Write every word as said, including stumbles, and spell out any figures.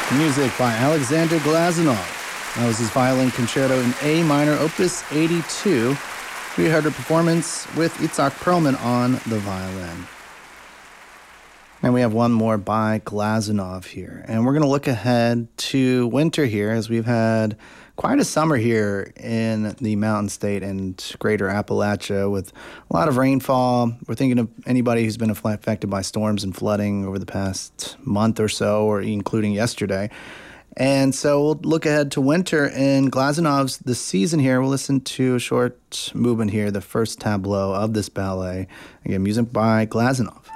Music by Alexander Glazunov. That was his violin concerto in A minor, opus eighty-two. We heard a performance with Itzhak Perlman on the violin. And we have one more by Glazunov here. And we're going to look ahead to winter here, as we've had quite a summer here in the Mountain State and Greater Appalachia with a lot of rainfall. We're thinking of anybody who's been affected by storms and flooding over the past month or so, or including yesterday. And so we'll look ahead to winter in Glazunov's The Season here. We'll listen to a short movement here, the first tableau of this ballet. Again, music by Glazunov.